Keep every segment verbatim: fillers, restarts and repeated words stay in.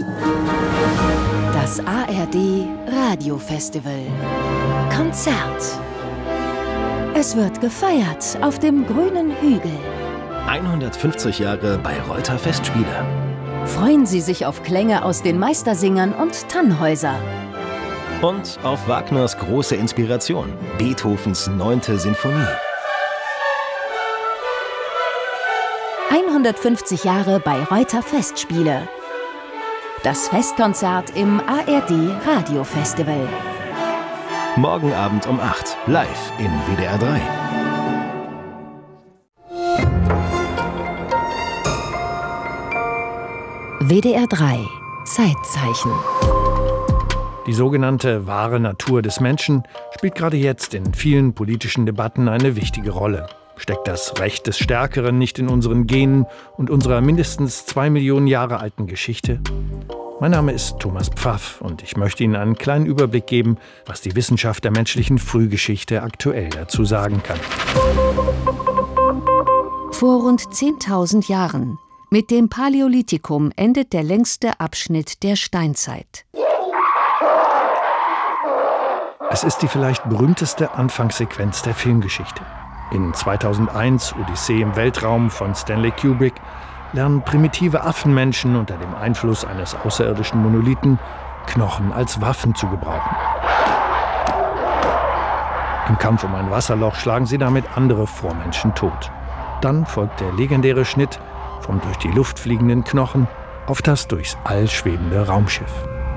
Das A R D Radiofestival. Konzert. Es wird gefeiert auf dem grünen Hügel. hundertfünfzig Jahre Bayreuther Festspiele. Freuen Sie sich auf Klänge aus den Meistersingern und Tannhäuser. Und auf Wagners große Inspiration, Beethovens neunte Sinfonie. hundertfünfzig Jahre Bayreuther Festspiele. Das Festkonzert im A R D Radiofestival. Morgen Abend um acht, live in W D R drei. W D R drei Zeitzeichen. Die sogenannte wahre Natur des Menschen spielt gerade jetzt in vielen politischen Debatten eine wichtige Rolle. Steckt das Recht des Stärkeren nicht in unseren Genen und unserer mindestens zwei Millionen Jahre alten Geschichte? Mein Name ist Thomas Pfaff und ich möchte Ihnen einen kleinen Überblick geben, was die Wissenschaft der menschlichen Frühgeschichte aktuell dazu sagen kann. Vor rund zehntausend Jahren, mit dem Paläolithikum, endet der längste Abschnitt der Steinzeit. Es ist die vielleicht berühmteste Anfangssequenz der Filmgeschichte. In zweitausendeins Odyssee im Weltraum von Stanley Kubrick lernen primitive Affenmenschen unter dem Einfluss eines außerirdischen Monolithen Knochen als Waffen zu gebrauchen. Im Kampf um ein Wasserloch schlagen sie damit andere Vormenschen tot. Dann folgt der legendäre Schnitt vom durch die Luft fliegenden Knochen auf das durchs All schwebende Raumschiff.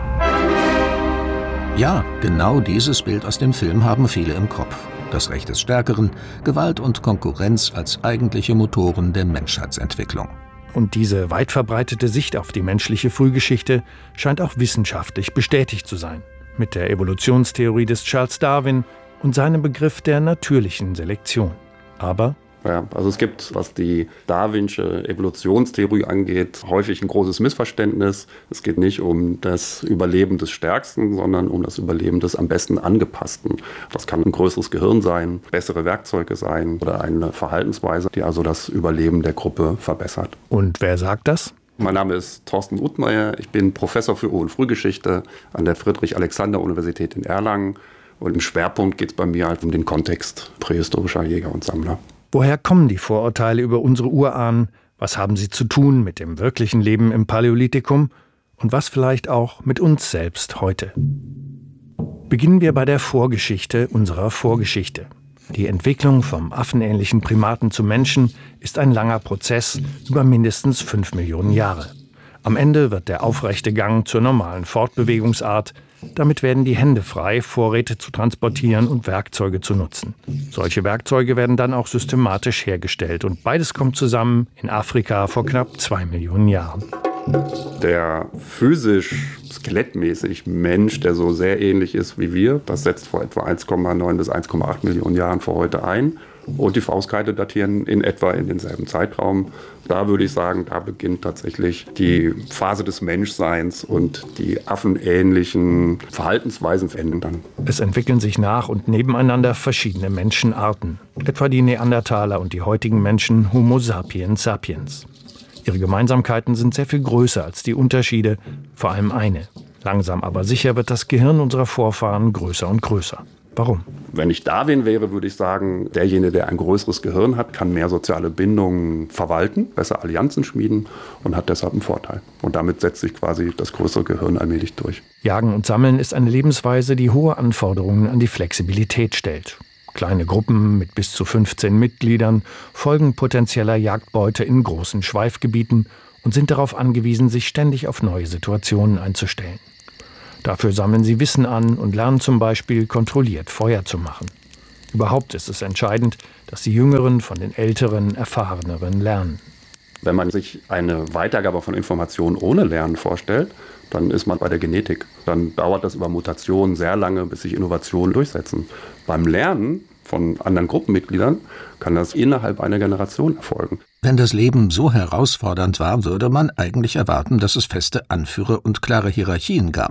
Ja, genau dieses Bild aus dem Film haben viele im Kopf. Das Recht des Stärkeren, Gewalt und Konkurrenz als eigentliche Motoren der Menschheitsentwicklung. Und diese weit verbreitete Sicht auf die menschliche Frühgeschichte scheint auch wissenschaftlich bestätigt zu sein. Mit der Evolutionstheorie des Charles Darwin und seinem Begriff der natürlichen Selektion. Aber Ja, also es gibt, was die darwinsche Evolutionstheorie angeht, häufig ein großes Missverständnis. Es geht nicht um das Überleben des Stärksten, sondern um das Überleben des am besten Angepassten. Das kann ein größeres Gehirn sein, bessere Werkzeuge sein oder eine Verhaltensweise, die also das Überleben der Gruppe verbessert. Und wer sagt das? Mein Name ist Thorsten Uthmeier. Ich bin Professor für Ur- und Frühgeschichte an der Friedrich-Alexander-Universität in Erlangen. Und im Schwerpunkt geht es bei mir halt um den Kontext prähistorischer Jäger und Sammler. Woher kommen die Vorurteile über unsere Urahnen? Was haben sie zu tun mit dem wirklichen Leben im Paläolithikum? Und was vielleicht auch mit uns selbst heute? Beginnen wir bei der Vorgeschichte unserer Vorgeschichte. Die Entwicklung vom affenähnlichen Primaten zum Menschen ist ein langer Prozess über mindestens fünf Millionen Jahre. Am Ende wird der aufrechte Gang zur normalen Fortbewegungsart. Damit werden die Hände frei, Vorräte zu transportieren und Werkzeuge zu nutzen. Solche Werkzeuge werden dann auch systematisch hergestellt. Und beides kommt zusammen in Afrika vor knapp zwei Millionen Jahren. Der physisch, skelettmäßig Mensch, der so sehr ähnlich ist wie wir, das setzt vor etwa eins Komma neun bis eins Komma acht Millionen Jahren vor heute ein. Und die Faustkeile datieren in etwa in denselben Zeitraum. Da würde ich sagen, da beginnt tatsächlich die Phase des Menschseins und die affenähnlichen Verhaltensweisen verändern dann. Es entwickeln sich nach und nebeneinander verschiedene Menschenarten, etwa die Neandertaler und die heutigen Menschen Homo sapiens sapiens. Ihre Gemeinsamkeiten sind sehr viel größer als die Unterschiede, vor allem eine. Langsam aber sicher wird das Gehirn unserer Vorfahren größer und größer. Warum? Wenn ich Darwin wäre, würde ich sagen, derjenige, der ein größeres Gehirn hat, kann mehr soziale Bindungen verwalten, besser Allianzen schmieden und hat deshalb einen Vorteil. Und damit setzt sich quasi das größere Gehirn allmählich durch. Jagen und Sammeln ist eine Lebensweise, die hohe Anforderungen an die Flexibilität stellt. Kleine Gruppen mit bis zu fünfzehn Mitgliedern folgen potenzieller Jagdbeute in großen Schweifgebieten und sind darauf angewiesen, sich ständig auf neue Situationen einzustellen. Dafür sammeln sie Wissen an und lernen zum Beispiel kontrolliert Feuer zu machen. Überhaupt ist es entscheidend, dass die Jüngeren von den Älteren, Erfahreneren lernen. Wenn man sich eine Weitergabe von Informationen ohne Lernen vorstellt, dann ist man bei der Genetik. Dann dauert das über Mutationen sehr lange, bis sich Innovationen durchsetzen. Beim Lernen von anderen Gruppenmitgliedern kann das innerhalb einer Generation erfolgen. Wenn das Leben so herausfordernd war, würde man eigentlich erwarten, dass es feste Anführer und klare Hierarchien gab.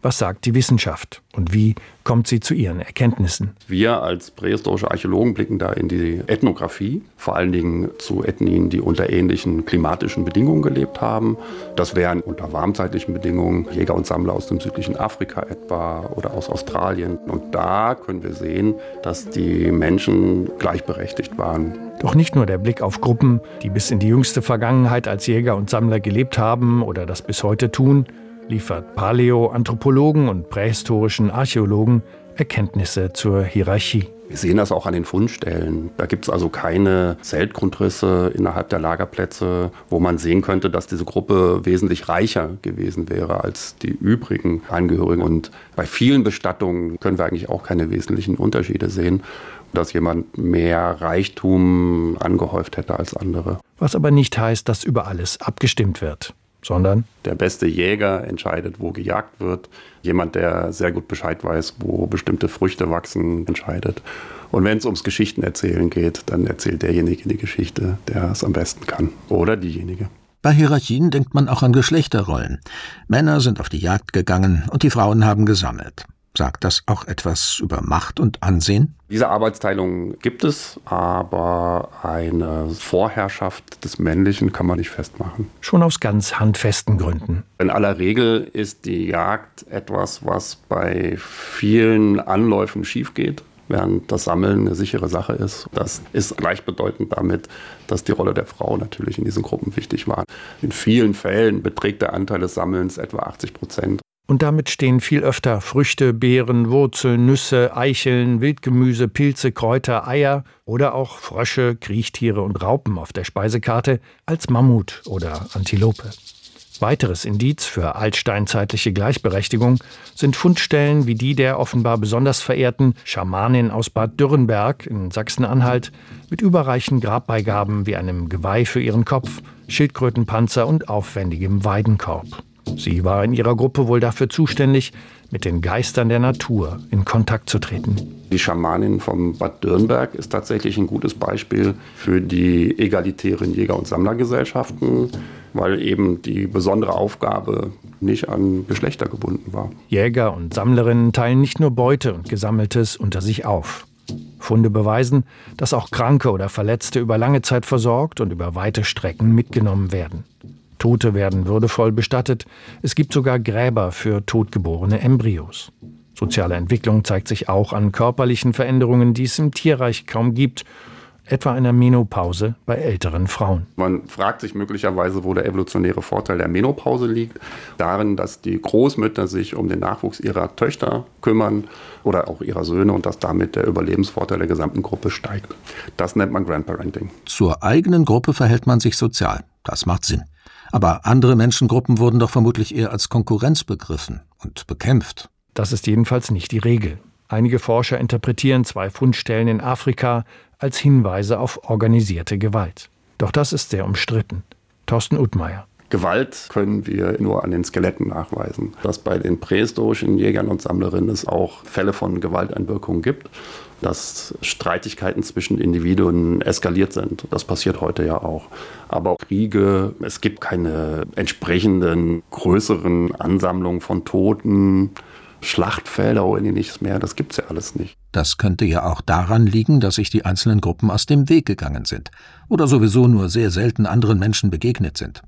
Was sagt die Wissenschaft und wie kommt sie zu ihren Erkenntnissen? Wir als prähistorische Archäologen blicken da in die Ethnographie, vor allen Dingen zu Ethnien, die unter ähnlichen klimatischen Bedingungen gelebt haben. Das wären unter warmzeitlichen Bedingungen Jäger und Sammler aus dem südlichen Afrika etwa oder aus Australien. Und da können wir sehen, dass die Menschen gleichberechtigt waren. Doch nicht nur der Blick auf Gruppen, die bis in die jüngste Vergangenheit als Jäger und Sammler gelebt haben oder das bis heute tun, liefert Paläoanthropologen und prähistorischen Archäologen Erkenntnisse zur Hierarchie. Wir sehen das auch an den Fundstellen. Da gibt es also keine Zeltgrundrisse innerhalb der Lagerplätze, wo man sehen könnte, dass diese Gruppe wesentlich reicher gewesen wäre als die übrigen Angehörigen. Und bei vielen Bestattungen können wir eigentlich auch keine wesentlichen Unterschiede sehen, dass jemand mehr Reichtum angehäuft hätte als andere. Was aber nicht heißt, dass über alles abgestimmt wird, sondern der beste Jäger entscheidet, wo gejagt wird. Jemand, der sehr gut Bescheid weiß, wo bestimmte Früchte wachsen, entscheidet. Und wenn es ums Geschichtenerzählen geht, dann erzählt derjenige die Geschichte, der es am besten kann. Oder diejenige. Bei Hierarchien denkt man auch an Geschlechterrollen. Männer sind auf die Jagd gegangen und die Frauen haben gesammelt. Sagt das auch etwas über Macht und Ansehen? Diese Arbeitsteilung gibt es, aber eine Vorherrschaft des Männlichen kann man nicht festmachen. Schon aus ganz handfesten Gründen. In aller Regel ist die Jagd etwas, was bei vielen Anläufen schief geht, während das Sammeln eine sichere Sache ist. Das ist gleichbedeutend damit, dass die Rolle der Frau natürlich in diesen Gruppen wichtig war. In vielen Fällen beträgt der Anteil des Sammelns etwa achtzig Prozent. Und damit stehen viel öfter Früchte, Beeren, Wurzeln, Nüsse, Eicheln, Wildgemüse, Pilze, Kräuter, Eier oder auch Frösche, Kriechtiere und Raupen auf der Speisekarte als Mammut oder Antilope. Weiteres Indiz für altsteinzeitliche Gleichberechtigung sind Fundstellen wie die der offenbar besonders verehrten Schamanin aus Bad Dürrenberg in Sachsen-Anhalt mit überreichen Grabbeigaben wie einem Geweih für ihren Kopf, Schildkrötenpanzer und aufwendigem Weidenkorb. Sie war in ihrer Gruppe wohl dafür zuständig, mit den Geistern der Natur in Kontakt zu treten. Die Schamanin vom Bad Dürrenberg ist tatsächlich ein gutes Beispiel für die egalitären Jäger- und Sammlergesellschaften, weil eben die besondere Aufgabe nicht an Geschlechter gebunden war. Jäger und Sammlerinnen teilen nicht nur Beute und Gesammeltes unter sich auf. Funde beweisen, dass auch Kranke oder Verletzte über lange Zeit versorgt und über weite Strecken mitgenommen werden. Tote werden würdevoll bestattet. Es gibt sogar Gräber für totgeborene Embryos. Soziale Entwicklung zeigt sich auch an körperlichen Veränderungen, die es im Tierreich kaum gibt, etwa einer Menopause bei älteren Frauen. Man fragt sich möglicherweise, wo der evolutionäre Vorteil der Menopause liegt. Darin, dass die Großmütter sich um den Nachwuchs ihrer Töchter kümmern oder auch ihrer Söhne und dass damit der Überlebensvorteil der gesamten Gruppe steigt. Das nennt man Grandparenting. Zur eigenen Gruppe verhält man sich sozial. Das macht Sinn. Aber andere Menschengruppen wurden doch vermutlich eher als Konkurrenz begriffen und bekämpft. Das ist jedenfalls nicht die Regel. Einige Forscher interpretieren zwei Fundstellen in Afrika als Hinweise auf organisierte Gewalt. Doch das ist sehr umstritten. Thorsten Uthmeier. Gewalt können wir nur an den Skeletten nachweisen. Dass bei den prähistorischen Jägern und Sammlerinnen es auch Fälle von Gewalteinwirkungen gibt, dass Streitigkeiten zwischen Individuen eskaliert sind. Das passiert heute ja auch. Aber Kriege, es gibt keine entsprechenden größeren Ansammlungen von Toten, Schlachtfelder oder ähnliches mehr. Das gibt's ja alles nicht. Das könnte ja auch daran liegen, dass sich die einzelnen Gruppen aus dem Weg gegangen sind oder sowieso nur sehr selten anderen Menschen begegnet sind.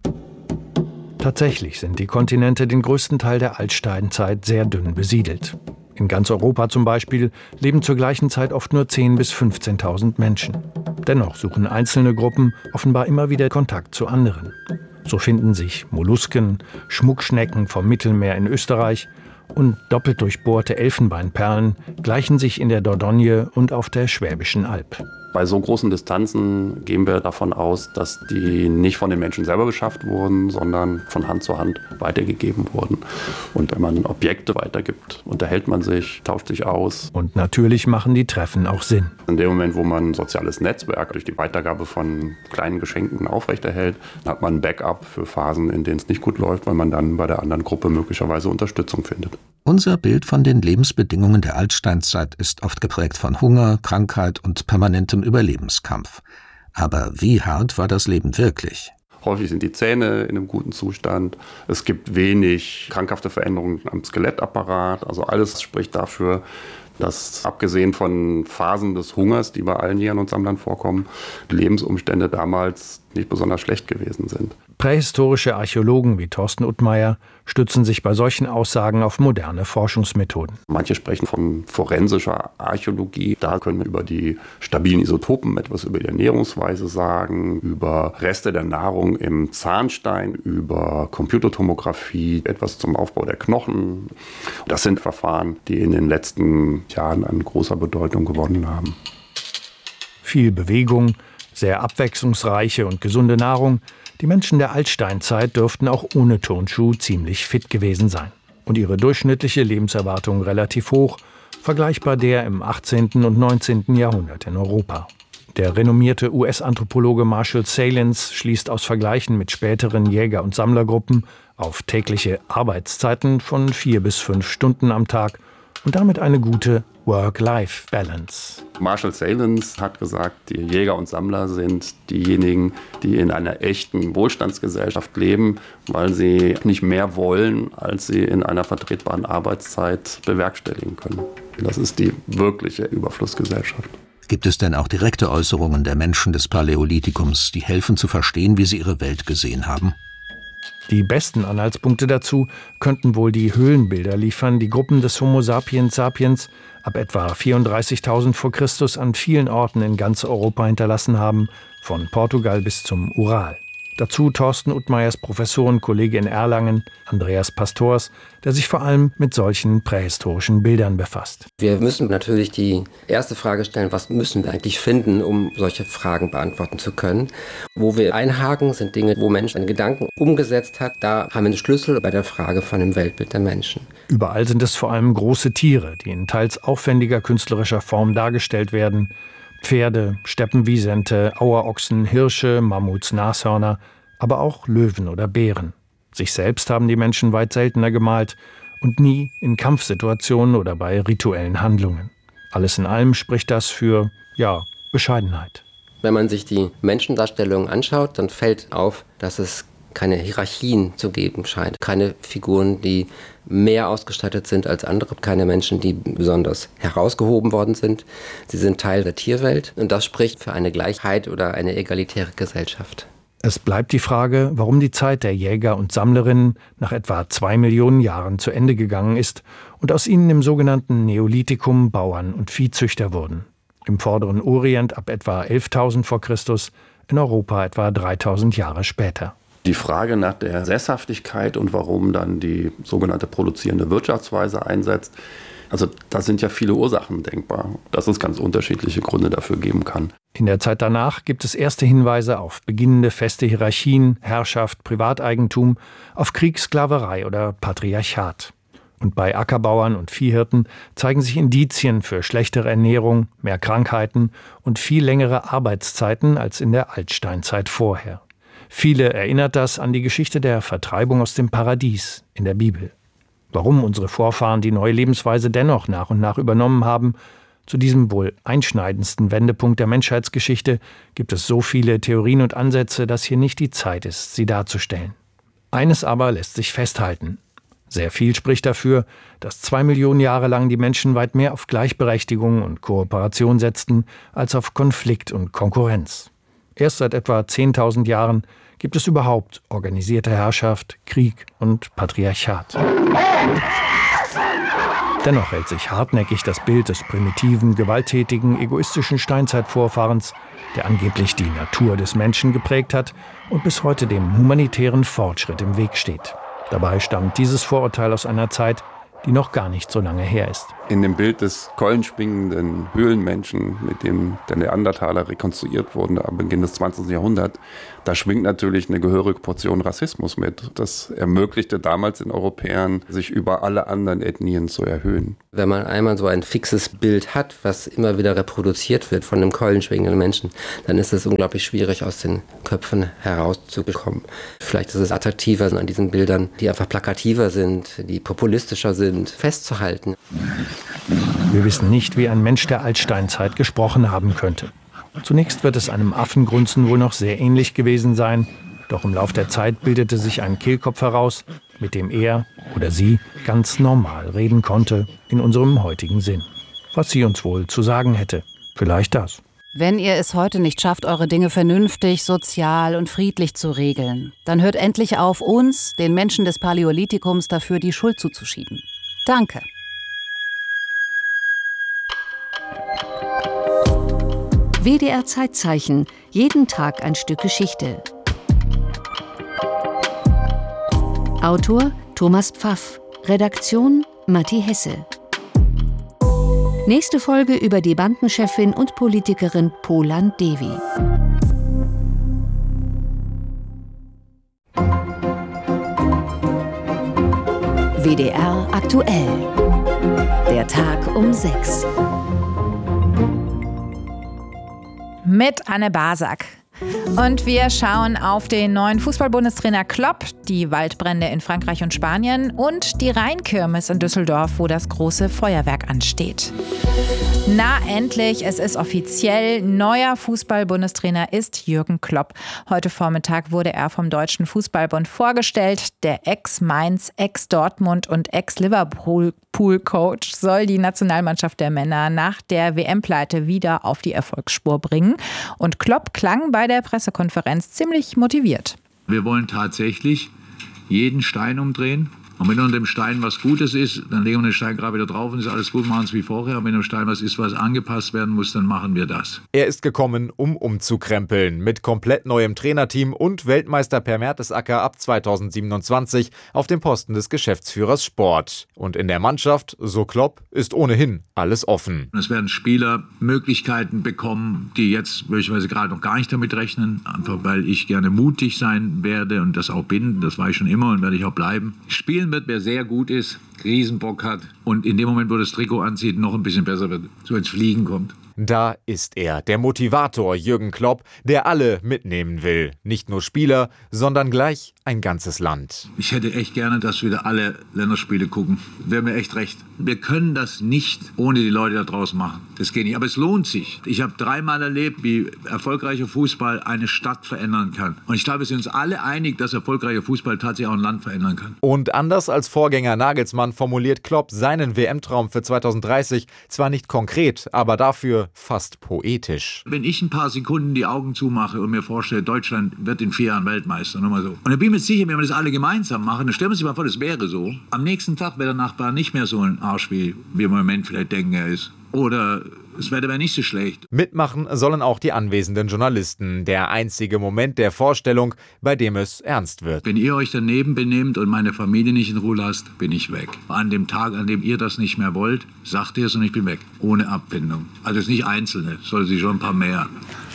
Tatsächlich sind die Kontinente den größten Teil der Altsteinzeit sehr dünn besiedelt. In ganz Europa zum Beispiel leben zur gleichen Zeit oft nur zehntausend bis fünfzehntausend Menschen. Dennoch suchen einzelne Gruppen offenbar immer wieder Kontakt zu anderen. So finden sich Mollusken, Schmuckschnecken vom Mittelmeer in Österreich und doppelt durchbohrte Elfenbeinperlen gleichen sich in der Dordogne und auf der Schwäbischen Alb. Bei so großen Distanzen gehen wir davon aus, dass die nicht von den Menschen selber beschafft wurden, sondern von Hand zu Hand weitergegeben wurden. Und wenn man Objekte weitergibt, unterhält man sich, tauscht sich aus. Und natürlich machen die Treffen auch Sinn. In dem Moment, wo man ein soziales Netzwerk durch die Weitergabe von kleinen Geschenken aufrechterhält, hat man ein Backup für Phasen, in denen es nicht gut läuft, weil man dann bei der anderen Gruppe möglicherweise Unterstützung findet. Unser Bild von den Lebensbedingungen der Altsteinzeit ist oft geprägt von Hunger, Krankheit und permanentem Überlebenskampf. Aber wie hart war das Leben wirklich? Häufig sind die Zähne in einem guten Zustand. Es gibt wenig krankhafte Veränderungen am Skelettapparat. Also alles spricht dafür, dass abgesehen von Phasen des Hungers, die bei allen Jägern und Sammlern vorkommen, die Lebensumstände damals nicht besonders schlecht gewesen sind. Prähistorische Archäologen wie Thorsten Uttmeier stützen sich bei solchen Aussagen auf moderne Forschungsmethoden. Manche sprechen von forensischer Archäologie. Da können wir über die stabilen Isotopen etwas über die Ernährungsweise sagen, über Reste der Nahrung im Zahnstein, über Computertomographie, etwas zum Aufbau der Knochen. Das sind Verfahren, die in den letzten Jahren an großer Bedeutung gewonnen haben. Viel Bewegung, sehr abwechslungsreiche und gesunde Nahrung. Die Menschen der Altsteinzeit dürften auch ohne Turnschuh ziemlich fit gewesen sein. Und ihre durchschnittliche Lebenserwartung relativ hoch, vergleichbar der im achtzehnten und neunzehnten Jahrhundert in Europa. Der renommierte U S-Anthropologe Marshall Sahlins schließt aus Vergleichen mit späteren Jäger- und Sammlergruppen auf tägliche Arbeitszeiten von vier bis fünf Stunden am Tag und damit eine gute Work-Life-Balance. Marshall Sahlins hat gesagt, die Jäger und Sammler sind diejenigen, die in einer echten Wohlstandsgesellschaft leben, weil sie nicht mehr wollen, als sie in einer vertretbaren Arbeitszeit bewerkstelligen können. Das ist die wirkliche Überflussgesellschaft. Gibt es denn auch direkte Äußerungen der Menschen des Paläolithikums, die helfen zu verstehen, wie sie ihre Welt gesehen haben? Die besten Anhaltspunkte dazu könnten wohl die Höhlenbilder liefern, die Gruppen des Homo sapiens sapiens ab etwa vierunddreißigtausend vor Christus an vielen Orten in ganz Europa hinterlassen haben, von Portugal bis zum Ural. Dazu Thorsten Uttmeiers Professorenkollege in Erlangen, Andreas Pastors, der sich vor allem mit solchen prähistorischen Bildern befasst. Wir müssen natürlich die erste Frage stellen, was müssen wir eigentlich finden, um solche Fragen beantworten zu können. Wo wir einhaken, sind Dinge, wo Mensch einen Gedanken umgesetzt hat. Da haben wir einen Schlüssel bei der Frage von dem Weltbild der Menschen. Überall sind es vor allem große Tiere, die in teils aufwendiger künstlerischer Form dargestellt werden. Pferde, Steppenwisente, Auerochsen, Hirsche, Mammuts, Nashörner, aber auch Löwen oder Bären. Sich selbst haben die Menschen weit seltener gemalt und nie in Kampfsituationen oder bei rituellen Handlungen. Alles in allem spricht das für, ja, Bescheidenheit. Wenn man sich die Menschendarstellungen anschaut, dann fällt auf, dass es keine Hierarchien zu geben scheint. Keine Figuren, die mehr ausgestattet sind als andere. Keine Menschen, die besonders herausgehoben worden sind. Sie sind Teil der Tierwelt. Und das spricht für eine Gleichheit oder eine egalitäre Gesellschaft. Es bleibt die Frage, warum die Zeit der Jäger und Sammlerinnen nach etwa zwei Millionen Jahren zu Ende gegangen ist und aus ihnen im sogenannten Neolithikum Bauern und Viehzüchter wurden. Im vorderen Orient ab etwa elftausend vor Christus, in Europa etwa dreitausend Jahre später. Die Frage nach der Sesshaftigkeit und warum dann die sogenannte produzierende Wirtschaftsweise einsetzt, also da sind ja viele Ursachen denkbar, dass es ganz unterschiedliche Gründe dafür geben kann. In der Zeit danach gibt es erste Hinweise auf beginnende feste Hierarchien, Herrschaft, Privateigentum, auf Krieg, Sklaverei oder Patriarchat. Und bei Ackerbauern und Viehhirten zeigen sich Indizien für schlechtere Ernährung, mehr Krankheiten und viel längere Arbeitszeiten als in der Altsteinzeit vorher. Viele erinnert das an die Geschichte der Vertreibung aus dem Paradies in der Bibel. Warum unsere Vorfahren die neue Lebensweise dennoch nach und nach übernommen haben, zu diesem wohl einschneidendsten Wendepunkt der Menschheitsgeschichte gibt es so viele Theorien und Ansätze, dass hier nicht die Zeit ist, sie darzustellen. Eines aber lässt sich festhalten. Sehr viel spricht dafür, dass zwei Millionen Jahre lang die Menschen weit mehr auf Gleichberechtigung und Kooperation setzten, als auf Konflikt und Konkurrenz. Erst seit etwa zehntausend Jahren gibt es überhaupt organisierte Herrschaft, Krieg und Patriarchat. Dennoch hält sich hartnäckig das Bild des primitiven, gewalttätigen, egoistischen Steinzeitvorfahrens, der angeblich die Natur des Menschen geprägt hat und bis heute dem humanitären Fortschritt im Weg steht. Dabei stammt dieses Vorurteil aus einer Zeit, die noch gar nicht so lange her ist. In dem Bild des keulenschwingenden Höhlenmenschen, mit dem der Neandertaler rekonstruiert wurde am Beginn des zwanzigsten Jahrhunderts, da schwingt natürlich eine gehörige Portion Rassismus mit. Das ermöglichte damals den Europäern, sich über alle anderen Ethnien zu erhöhen. Wenn man einmal so ein fixes Bild hat, was immer wieder reproduziert wird von einem keulenschwingenden Menschen, dann ist es unglaublich schwierig, aus den Köpfen herauszubekommen. Vielleicht ist es attraktiver an diesen Bildern, die einfach plakativer sind, die populistischer sind, festzuhalten. Wir wissen nicht, wie ein Mensch der Altsteinzeit gesprochen haben könnte. Zunächst wird es einem Affengrunzen wohl noch sehr ähnlich gewesen sein. Doch im Lauf der Zeit bildete sich ein Kehlkopf heraus, mit dem er oder sie ganz normal reden konnte, in unserem heutigen Sinn. Was sie uns wohl zu sagen hätte. Vielleicht das. Wenn ihr es heute nicht schafft, eure Dinge vernünftig, sozial und friedlich zu regeln, dann hört endlich auf, uns, den Menschen des Paläolithikums, dafür die Schuld zuzuschieben. Danke. W D R Zeitzeichen. Jeden Tag ein Stück Geschichte. Autor Thomas Pfaff. Redaktion Matti Hesse. Nächste Folge über die Bandenchefin und Politikerin Polan Devi. W D R aktuell. Der Tag um sechs. Mit Anne Basak. Und wir schauen auf den neuen Fußball-Bundestrainer Klopp, die Waldbrände in Frankreich und Spanien und die Rheinkirmes in Düsseldorf, wo das große Feuerwerk ansteht. Na endlich, es ist offiziell. Neuer Fußball-Bundestrainer ist Jürgen Klopp. Heute Vormittag wurde er vom Deutschen Fußballbund vorgestellt. Der Ex-Mainz, Ex-Dortmund und Ex-Liverpool-Coach soll die Nationalmannschaft der Männer nach der W M-Pleite wieder auf die Erfolgsspur bringen. Und Klopp klang bei der Pressekonferenz ziemlich motiviert. Wir wollen tatsächlich jeden Stein umdrehen. Und wenn unter dem Stein was Gutes ist, dann legen wir den Stein gerade wieder drauf und ist alles gut, machen es wie vorher. Und wenn im Stein was ist, was angepasst werden muss, dann machen wir das. Er ist gekommen, um umzukrempeln. Mit komplett neuem Trainerteam und Weltmeister Per Mertesacker ab zweitausendsiebenundzwanzig auf dem Posten des Geschäftsführers Sport. Und in der Mannschaft, so Klopp, ist ohnehin alles offen. Es werden Spieler Möglichkeiten bekommen, die jetzt möglicherweise gerade noch gar nicht damit rechnen. Einfach weil ich gerne mutig sein werde und das auch bin. Das war ich schon immer und werde ich auch bleiben. Spielen wird, wer sehr gut ist, Riesenbock hat und in dem Moment, wo das Trikot anzieht, noch ein bisschen besser wird, so ins Fliegen kommt. Da ist er, der Motivator Jürgen Klopp, der alle mitnehmen will. Nicht nur Spieler, sondern gleich ein ganzes Land. Ich hätte echt gerne, dass wieder alle Länderspiele gucken. Wäre mir echt recht. Wir können das nicht ohne die Leute da draußen machen. Das geht nicht. Aber es lohnt sich. Ich habe dreimal erlebt, wie erfolgreicher Fußball eine Stadt verändern kann. Und ich glaube, wir sind uns alle einig, dass erfolgreicher Fußball tatsächlich auch ein Land verändern kann. Und anders als Vorgänger Nagelsmann formuliert Klopp seinen W M-Traum für zweitausenddreißig zwar nicht konkret, aber dafür fast poetisch. Wenn ich ein paar Sekunden die Augen zumache und mir vorstelle, Deutschland wird in vier Jahren Weltmeister, nur mal so. Und ich bin mir sicher, wenn wir das alle gemeinsam machen, dann stellen wir uns mal vor, das wäre so. Am nächsten Tag wäre der Nachbar nicht mehr so ein Arsch, wie wir im Moment vielleicht denken, er ist. Oder das Wetter wäre nicht so schlecht. Mitmachen sollen auch die anwesenden Journalisten. Der einzige Moment der Vorstellung, bei dem es ernst wird. Wenn ihr euch daneben benehmt und meine Familie nicht in Ruhe lasst, bin ich weg. An dem Tag, an dem ihr das nicht mehr wollt, sagt ihr es und ich bin weg. Ohne Abbindung. Also es ist nicht Einzelne, sondern sie schon ein paar mehr.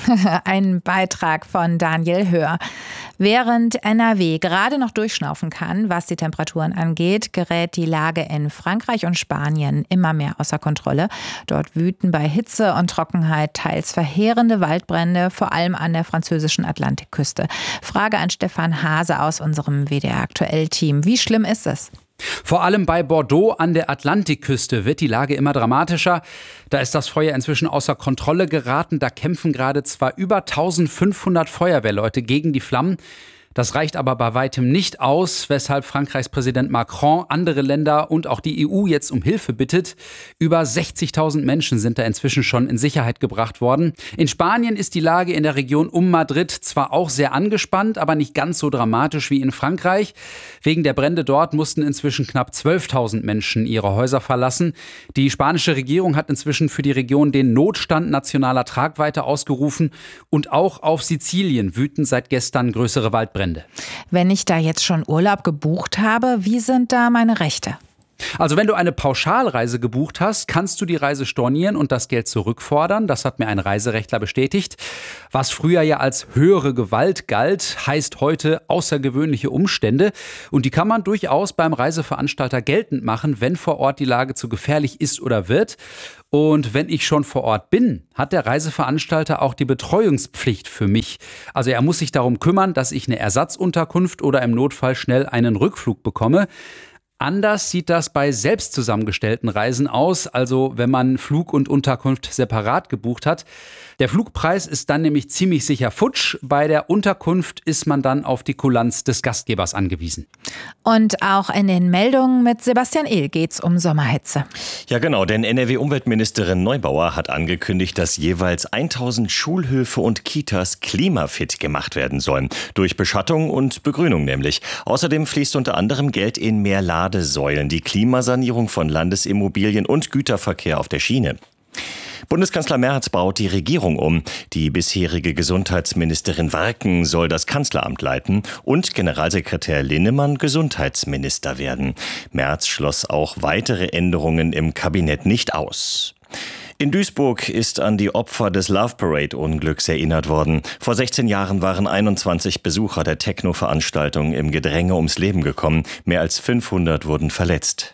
Ein Beitrag von Daniel Hör. Während N R W gerade noch durchschnaufen kann, was die Temperaturen angeht, gerät die Lage in Frankreich und Spanien immer mehr außer Kontrolle. Dort wüten bei Hitze und Trockenheit teils verheerende Waldbrände, vor allem an der französischen Atlantikküste. Frage an Stefan Hase aus unserem W D R-Aktuell-Team. Wie schlimm ist es? Vor allem bei Bordeaux an der Atlantikküste wird die Lage immer dramatischer. Da ist das Feuer inzwischen außer Kontrolle geraten. Da kämpfen gerade zwar über eintausendfünfhundert Feuerwehrleute gegen die Flammen. Das reicht aber bei weitem nicht aus, weshalb Frankreichs Präsident Macron andere Länder und auch die E U jetzt um Hilfe bittet. Über sechzigtausend Menschen sind da inzwischen schon in Sicherheit gebracht worden. In Spanien ist die Lage in der Region um Madrid zwar auch sehr angespannt, aber nicht ganz so dramatisch wie in Frankreich. Wegen der Brände dort mussten inzwischen knapp zwölftausend Menschen ihre Häuser verlassen. Die spanische Regierung hat inzwischen für die Region den Notstand nationaler Tragweite ausgerufen. Und auch auf Sizilien wüten seit gestern größere Waldbrände. Wenn ich da jetzt schon Urlaub gebucht habe, wie sind da meine Rechte? Also wenn du eine Pauschalreise gebucht hast, kannst du die Reise stornieren und das Geld zurückfordern. Das hat mir ein Reiserechtler bestätigt. Was früher ja als höhere Gewalt galt, heißt heute außergewöhnliche Umstände. Und die kann man durchaus beim Reiseveranstalter geltend machen, wenn vor Ort die Lage zu gefährlich ist oder wird. Und wenn ich schon vor Ort bin, hat der Reiseveranstalter auch die Betreuungspflicht für mich. Also er muss sich darum kümmern, dass ich eine Ersatzunterkunft oder im Notfall schnell einen Rückflug bekomme. Anders sieht das bei selbst zusammengestellten Reisen aus, also wenn man Flug und Unterkunft separat gebucht hat. Der Flugpreis ist dann nämlich ziemlich sicher futsch. Bei der Unterkunft ist man dann auf die Kulanz des Gastgebers angewiesen. Und auch in den Meldungen mit Sebastian Ehl geht's um Sommerhitze. Ja genau, denn N R W-Umweltministerin Neubauer hat angekündigt, dass jeweils tausend Schulhöfe und Kitas klimafit gemacht werden sollen. Durch Beschattung und Begrünung nämlich. Außerdem fließt unter anderem Geld in mehr Ladesäulen, die Klimasanierung von Landesimmobilien und Güterverkehr auf der Schiene. Bundeskanzler Merz baut die Regierung um. Die bisherige Gesundheitsministerin Warken soll das Kanzleramt leiten und Generalsekretär Linnemann Gesundheitsminister werden. Merz schloss auch weitere Änderungen im Kabinett nicht aus. In Duisburg ist an die Opfer des Love Parade-Unglücks erinnert worden. Vor sechzehn Jahren waren einundzwanzig Besucher der Techno-Veranstaltung im Gedränge ums Leben gekommen. Mehr als fünfhundert wurden verletzt.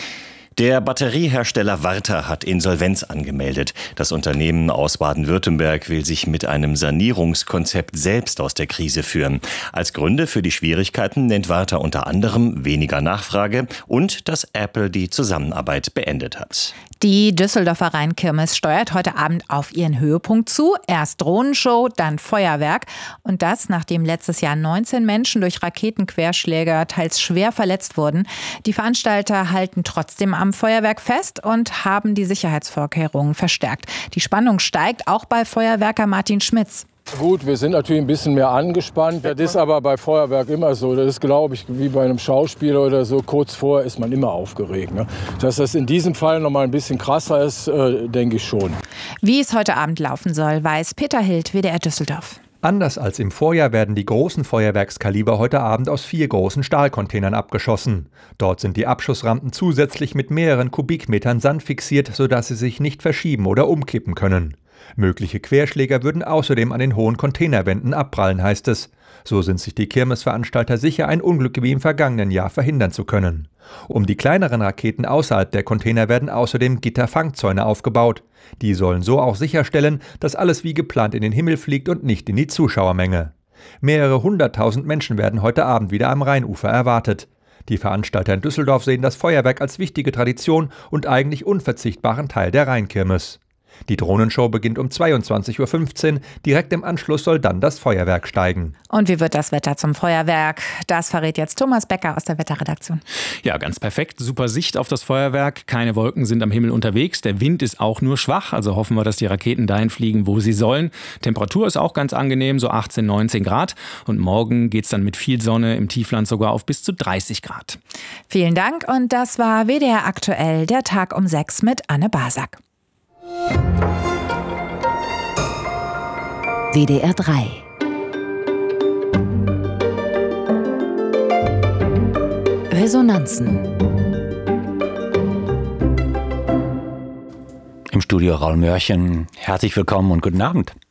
Der Batteriehersteller Warta hat Insolvenz angemeldet. Das Unternehmen aus Baden-Württemberg will sich mit einem Sanierungskonzept selbst aus der Krise führen. Als Gründe für die Schwierigkeiten nennt Warta unter anderem weniger Nachfrage und dass Apple die Zusammenarbeit beendet hat. Die Düsseldorfer Rheinkirmes steuert heute Abend auf ihren Höhepunkt zu. Erst Drohnenshow, dann Feuerwerk. Und das, nachdem letztes Jahr neunzehn Menschen durch Raketenquerschläger teils schwer verletzt wurden. Die Veranstalter halten trotzdem am Feuerwerk fest und haben die Sicherheitsvorkehrungen verstärkt. Die Spannung steigt auch bei Feuerwerker Martin Schmitz. Gut, wir sind natürlich ein bisschen mehr angespannt. Das ist aber bei Feuerwerk immer so. Das ist, glaube ich, wie bei einem Schauspieler oder so. Kurz vorher ist man immer aufgeregt. Ne? Dass das in diesem Fall noch mal ein bisschen krasser ist, äh, denke ich schon. Wie es heute Abend laufen soll, weiß Peter Hild, W D R Düsseldorf. Anders als im Vorjahr werden die großen Feuerwerkskaliber heute Abend aus vier großen Stahlcontainern abgeschossen. Dort sind die Abschussrampen zusätzlich mit mehreren Kubikmetern Sand fixiert, sodass sie sich nicht verschieben oder umkippen können. Mögliche Querschläger würden außerdem an den hohen Containerwänden abprallen, heißt es. So sind sich die Kirmesveranstalter sicher, ein Unglück wie im vergangenen Jahr verhindern zu können. Um die kleineren Raketen außerhalb der Container werden außerdem Gitterfangzäune aufgebaut. Die sollen so auch sicherstellen, dass alles wie geplant in den Himmel fliegt und nicht in die Zuschauermenge. Mehrere hunderttausend Menschen werden heute Abend wieder am Rheinufer erwartet. Die Veranstalter in Düsseldorf sehen das Feuerwerk als wichtige Tradition und eigentlich unverzichtbaren Teil der Rheinkirmes. Die Drohnenshow beginnt um zweiundzwanzig Uhr fünfzehn. Direkt im Anschluss soll dann das Feuerwerk steigen. Und wie wird das Wetter zum Feuerwerk? Das verrät jetzt Thomas Becker aus der Wetterredaktion. Ja, ganz perfekt. Super Sicht auf das Feuerwerk. Keine Wolken sind am Himmel unterwegs. Der Wind ist auch nur schwach. Also hoffen wir, dass die Raketen dahin fliegen, wo sie sollen. Temperatur ist auch ganz angenehm, so achtzehn, neunzehn Grad. Und morgen geht es dann mit viel Sonne im Tiefland sogar auf bis zu dreißig Grad. Vielen Dank. Und das war W D R aktuell, der Tag um sechs mit Anne Basak. W D R drei. Resonanzen. Im Studio Raul Mörchen. Herzlich willkommen und guten Abend.